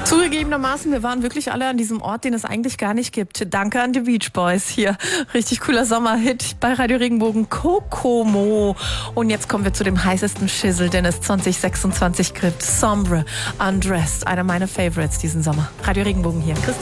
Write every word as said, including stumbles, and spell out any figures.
Zugegebenermaßen, wir waren wirklich alle an diesem Ort, den es eigentlich gar nicht gibt. Danke an die Beach Boys hier. Richtig cooler Sommerhit bei Radio Regenbogen, Kokomo. Und jetzt kommen wir zu dem heißesten Schissel, den es zwanzig sechsundzwanzig gibt. Sombre, Undressed, einer meiner Favorites diesen Sommer. Radio Regenbogen hier. Christoph